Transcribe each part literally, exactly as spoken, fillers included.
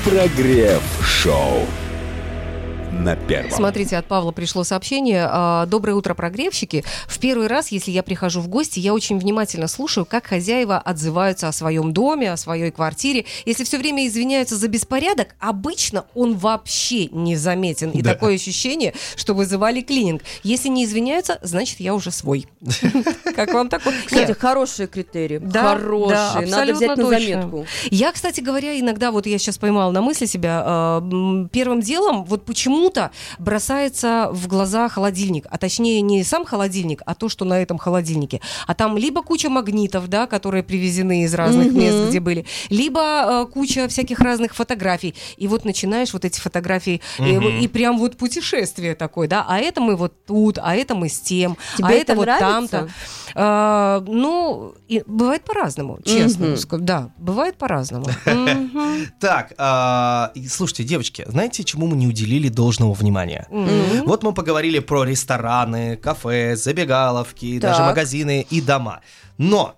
Прогрев-шоу на первом. Смотрите, от Павла пришло сообщение. Доброе утро, прогревщики. В первый раз, если я прихожу в гости, я очень внимательно слушаю, как хозяева отзываются о своем доме, о своей квартире. Если все время извиняются за беспорядок, обычно он вообще не заметен. И Да. такое ощущение, что вызывали клининг. Если не извиняются, значит, я уже свой. Как вам такое? Кстати, хорошие критерии. Да, Хорошие. да, Надо абсолютно взять на точно. заметку. Я, кстати говоря, иногда, вот я сейчас поймала на мысли себя, э, м, первым делом вот почему-то бросается в глаза холодильник, а точнее не сам холодильник, а то, что на этом холодильнике. А там либо куча магнитов, да, которые привезены из разных Мгм. мест, где были, либо э, куча всяких разных фотографий. И вот начинаешь вот эти фотографии, и, Мгм. и прям вот путешествие такое, да, а это мы вот тут, а это мы с тем, Тебе а это это вот нравится? там-то. А, ну, и бывает по-разному, честно. Мгм. ска- Да, бывает по-разному. Мгм. Так, а, и слушайте, девочки, знаете, чему мы не уделили должного внимания? Мгм. Вот мы поговорили про рестораны, кафе, забегаловки, Так. даже магазины и дома. Но,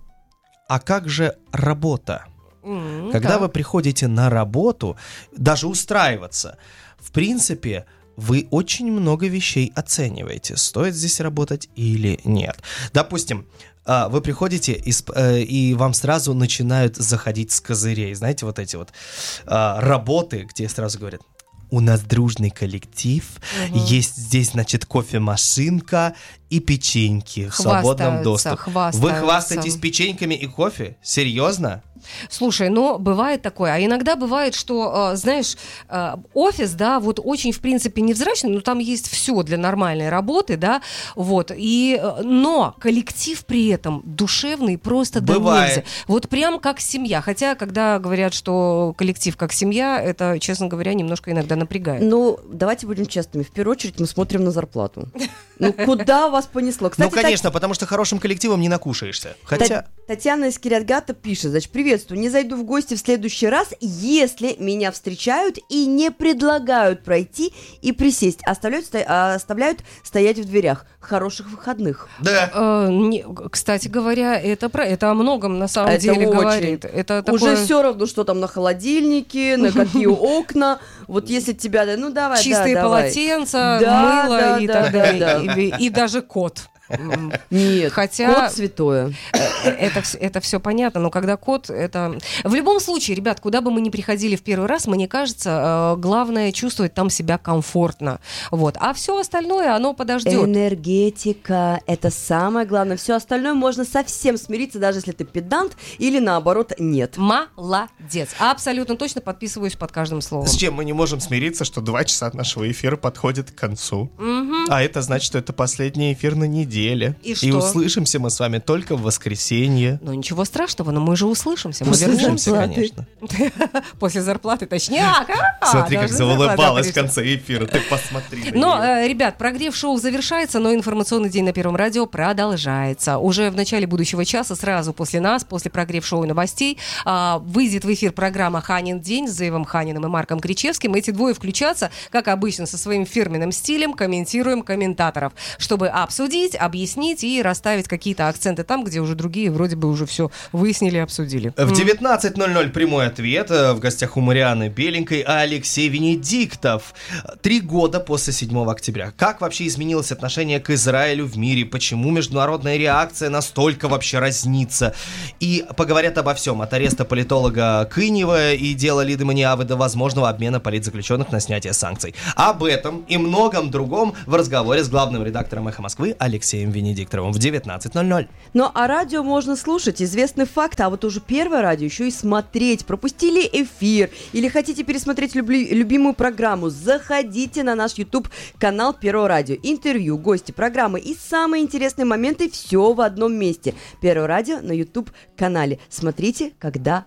а как же работа? М, Когда так. вы приходите на работу, даже устраиваться, в принципе, вы очень много вещей оцениваете, стоит здесь работать или нет. Допустим, а, вы приходите и, сп- э, и вам сразу начинают заходить с козырей. Знаете, вот эти вот а, работы, где сразу говорят: у нас дружный коллектив, есть здесь, значит, кофемашинка и печеньки в свободном Хвастаются, доступе. Вы хвастаются. хвастаетесь печеньками и кофе? Серьезно? Слушай, ну, бывает такое. А иногда бывает, что, э, знаешь, э, офис, да, вот очень, в принципе, невзрачный, но там есть все для нормальной работы, да, вот. И, э, но коллектив при этом душевный просто до Бывает. нельзя. Вот прям как семья. Хотя, когда говорят, что коллектив как семья, это, честно говоря, немножко иногда напрягает. Ну, давайте будем честными. В первую очередь мы смотрим на зарплату. Ну, куда вас понесло? Кстати, Ну, конечно, потому что хорошим коллективом не накушаешься. Та- Хотя... Татьяна из Кирятгата пишет, значит, приветствую, не зайду в гости в следующий раз, если меня встречают и не предлагают пройти и присесть, оставляют, сто- а, оставляют стоять в дверях. Хороших выходных. Да. Э, не- кстати говоря, это, про, это о многом на самом Это деле очень. говорит. Это такое... Уже все равно, что там на холодильнике, на какие окна. Вот если тебя, да, ну давай, да, Чистые давай. полотенца, Да, мыло да, и да, так да, далее. да. И, и даже кот. М, Нет, Хотя- кот святое. э, Это, вс- это все понятно, но когда кот, это... В любом случае, ребят, куда бы мы ни приходили в первый раз, мне кажется, э, главное чувствовать там себя комфортно. Вот. А все остальное, оно подождет. Энергетика – это самое главное. Все остальное можно совсем смириться, даже если ты педант или, наоборот, нет. Молодец. Абсолютно точно подписываюсь под каждым словом. С чем мы не можем смириться, что два часа нашего эфира подходят к концу. Мгм. А это значит, что это последний эфир на неделе. И что? услышимся мы с вами только в воскресенье. Ну ничего страшного, но мы же услышимся. Мы После вернемся зарплаты. конечно. после зарплаты, точняк. А, Смотри, как даже заулыбалась зарплата в пришла. конце эфира. Ты посмотри на Но, неё. э, ребят, прогрев шоу завершается, но информационный день на Первом радио продолжается. Уже в начале будущего часа, сразу после нас, после прогрев шоу и новостей, а, выйдет в эфир программа «Ханин день» с Зеевом Ханиным и Марком Кричевским. Эти двое включатся, как обычно, со своим фирменным стилем, комментируем комментаторов, чтобы обсудить, объяснить и расставить какие-то акценты там, где уже другие вроде бы уже все выяснили и обсудили. В девятнадцать ноль ноль прямой ответ. В гостях у Марианы Беленькой Алексей Венедиктов. Три года после седьмого октября. Как вообще изменилось отношение к Израилю в мире? Почему международная реакция настолько вообще разнится? И поговорят обо всем. От ареста политолога Кынева и дела Лиды Маниавы до возможного обмена политзаключенных на снятие санкций. Об этом и многом другом в разговоре с главным редактором «Эхо Москвы» Алексеем Венедиктовым в девятнадцать ноль ноль. Ну, а радио можно слушать, известный факт, а вот уже первое радио еще и смотреть. Пропустили эфир или хотите пересмотреть любли- любимую программу, заходите на наш YouTube-канал Первого радио. Интервью, гости, программы и самые интересные моменты все в одном месте. Первое радио на YouTube-канале. Смотрите, когда